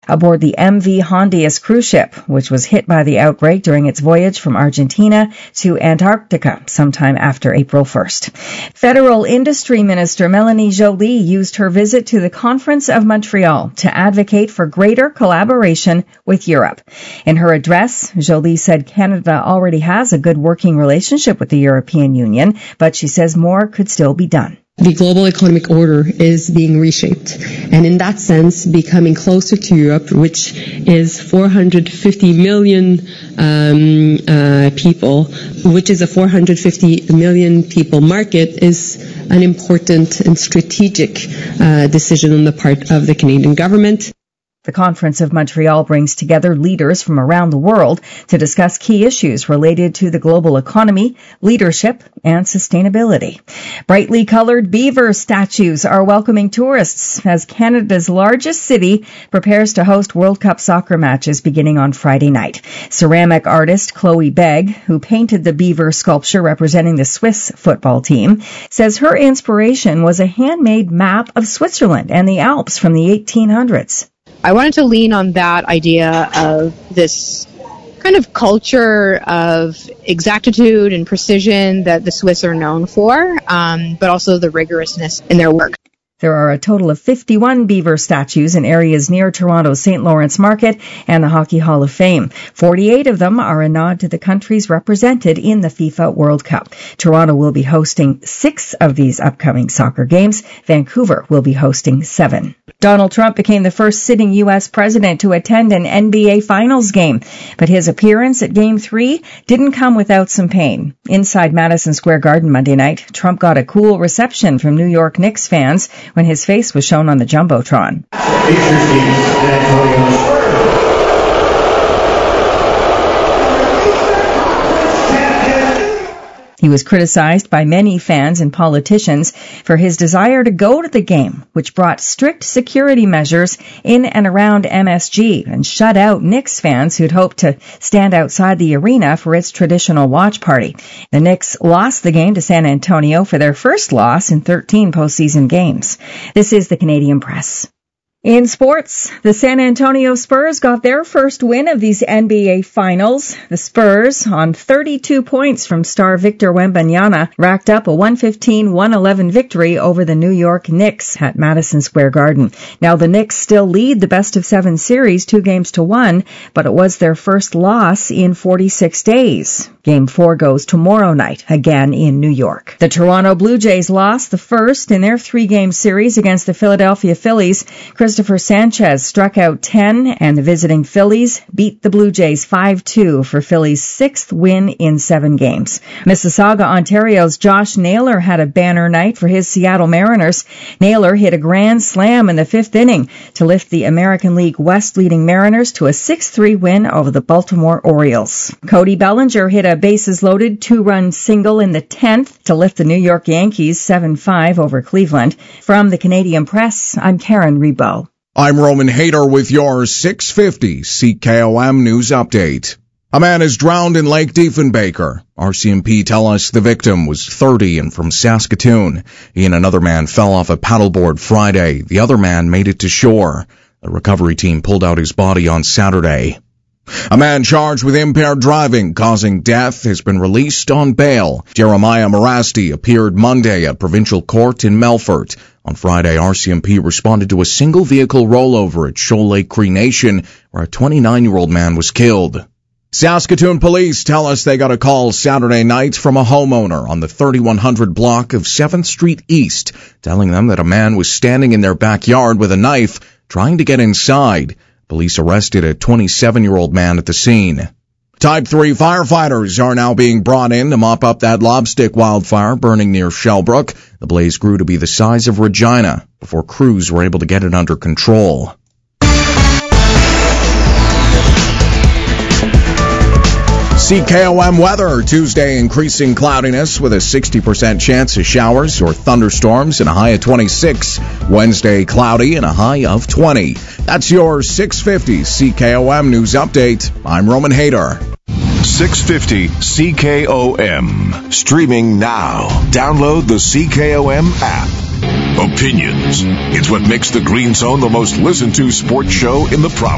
aboard the MV Hondius cruise ship, which was hit by the outbreak during its voyage from Argentina to Antarctica sometime after April 1st. Federal Industry Minister Melanie Joly used her visit to the Conference of Montreal to advocate for greater collaboration with Europe. In her address, Joly said Canada already has a good working relationship with the European Union, but she says more could still be done. The global economic order is being reshaped, and in that sense, becoming closer to Europe, which is 450 million people, which is a 450 million people market, is an important and strategic decision on the part of the Canadian government. The Conference of Montreal brings together leaders from around the world to discuss key issues related to the global economy, leadership, and sustainability. Brightly colored beaver statues are welcoming tourists as Canada's largest city prepares to host World Cup soccer matches beginning on Friday night. Ceramic artist Chloe Begg, who painted the beaver sculpture representing the Swiss football team, says her inspiration was a handmade map of Switzerland and the Alps from the 1800s. I wanted to lean on that idea of this kind of culture of exactitude and precision that the Swiss are known for, but also the rigorousness in their work. There are a total of 51 beaver statues in areas near Toronto's St. Lawrence Market and the Hockey Hall of Fame. 48 of them are a nod to the countries represented in the FIFA World Cup. Toronto will be hosting 6 of these upcoming soccer games. Vancouver will be hosting 7. Donald Trump became the first sitting U.S. president to attend an NBA Finals game, but his appearance at Game 3 didn't come without some pain. Inside Madison Square Garden Monday night, Trump got a cool reception from New York Knicks fans when his face was shown on the Jumbotron. He was criticized by many fans and politicians for his desire to go to the game, which brought strict security measures in and around MSG and shut out Knicks fans who'd hoped to stand outside the arena for its traditional watch party. The Knicks lost the game to San Antonio for their first loss in 13 postseason games. This is the Canadian Press. In sports, the San Antonio Spurs got their first win of these NBA Finals. The Spurs, on 32 points from star Victor Wembanyama, racked up a 115-111 victory over the New York Knicks at Madison Square Garden. Now, the Knicks still lead the best-of-7 series 2-1, but it was their first loss in 46 days. Game 4 goes tomorrow night, again in New York. The Toronto Blue Jays lost the first in their 3-game series against the Philadelphia Phillies. Christopher Sanchez struck out 10, and the visiting Phillies beat the Blue Jays 5-2 for Phillies' 6th win in 7 games. Mississauga, Ontario's Josh Naylor had a banner night for his Seattle Mariners. Naylor hit a grand slam in the 5th inning to lift the American League West leading Mariners to a 6-3 win over the Baltimore Orioles. Cody Bellinger hit a bases-loaded 2-run single in the 10th to lift the New York Yankees 7-5 over Cleveland. From the Canadian Press, I'm Karen Rebo. I'm Roman Hayter with your 650 CKOM News Update. A man is drowned in Lake Diefenbaker. RCMP tell us the victim was 30 and from Saskatoon. He and another man fell off a paddleboard Friday. The other man made it to shore. The recovery team pulled out his body on Saturday. A man charged with impaired driving causing death has been released on bail. Jeremiah Morasti appeared Monday at Provincial Court in Melfort. On Friday, RCMP responded to a single-vehicle rollover at Shoal Lake Cree Nation, where a 29-year-old man was killed. Saskatoon police tell us they got a call Saturday night from a homeowner on the 3100 block of 7th Street East, telling them that a man was standing in their backyard with a knife, trying to get inside. Police arrested a 27-year-old man at the scene. Type 3 firefighters are now being brought in to mop up that lobstick wildfire burning near Shellbrook. The blaze grew to be the size of Regina before crews were able to get it under control. CKOM weather. Tuesday, increasing cloudiness with a 60% chance of showers or thunderstorms and a high of 26. Wednesday, cloudy and a high of 20. That's your 650 CKOM News Update. I'm Roman Hayter. 650 CKOM. Streaming now. Download the CKOM app. Opinions. It's what makes the Green Zone the most listened to sports show in the province.